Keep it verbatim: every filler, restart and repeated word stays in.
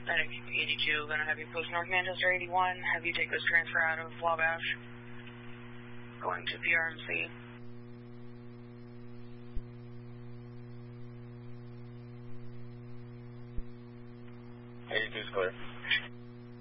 Medic eighty-two, going to have you post North Manchester eighty-one, have you take this transfer out of Wabash, going to P R M C. eighty-two is clear.